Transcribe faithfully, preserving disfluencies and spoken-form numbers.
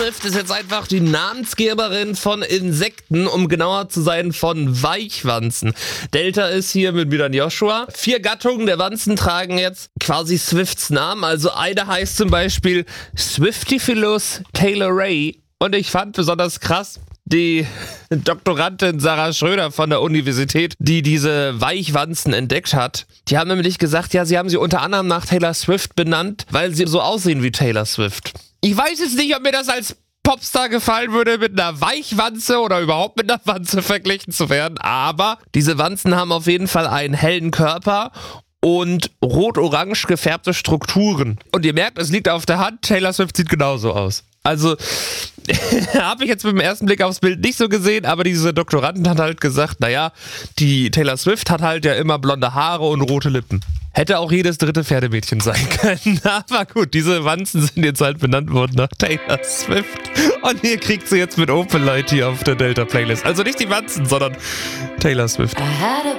Swift ist jetzt einfach die Namensgeberin von Insekten, um genauer zu sein von Weichwanzen. Delta ist hier mit Milan Joshua. Vier Gattungen der Wanzen tragen jetzt quasi Swifts Namen. Also eine heißt zum Beispiel Swiftifilus taylorae. Und ich fand besonders krass, die Doktorandin Sarah Schröder von der Universität, die diese Weichwanzen entdeckt hat, die haben nämlich gesagt, ja, sie haben sie unter anderem nach Taylor Swift benannt, weil sie so aussehen wie Taylor Swift. Ich weiß jetzt nicht, ob mir das als Popstar gefallen würde, mit einer Weichwanze oder überhaupt mit einer Wanze verglichen zu werden, aber diese Wanzen haben auf jeden Fall einen hellen Körper und rot-orange gefärbte Strukturen. Und ihr merkt, es liegt auf der Hand, Taylor Swift sieht genauso aus. Also, habe ich jetzt mit dem ersten Blick aufs Bild nicht so gesehen, aber diese Doktorandin hat halt gesagt, naja, die Taylor Swift hat halt ja immer blonde Haare und rote Lippen. Hätte auch jedes dritte Pferdemädchen sein können. Aber gut, diese Wanzen sind jetzt halt benannt worden nach Taylor Swift. Und ihr kriegt sie jetzt mit Open Light hier auf der Delta Playlist. Also nicht die Wanzen, sondern Taylor Swift.